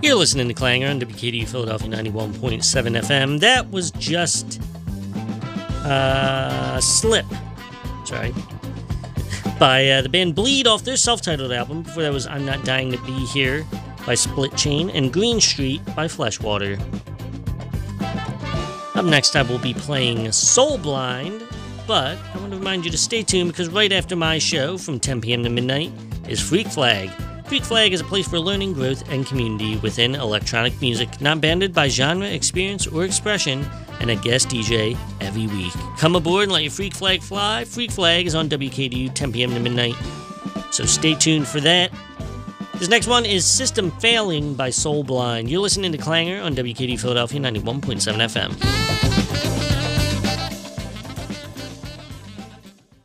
You're listening to Clanger on WKDU Philadelphia 91.7 FM. That was just Slip. Sorry. By the band Bleed off their self-titled album. Before that was I'm Not Dying to Be Here by Split Chain and Green Street by Fleshwater. Up next, I will be playing Soul Blind, but I want to remind you to stay tuned because right after my show from 10 p.m. to midnight is Freak Flag. Freak Flag is a place for learning, growth, and community within electronic music, not banded by genre, experience, or expression, and a guest DJ every week. Come aboard and let your Freak Flag fly. Freak Flag is on WKDU 10 p.m. to midnight, so stay tuned for that. This next one is System Failing by Soul Blind. You're listening to Clanger on WKDU Philadelphia 91.7 FM.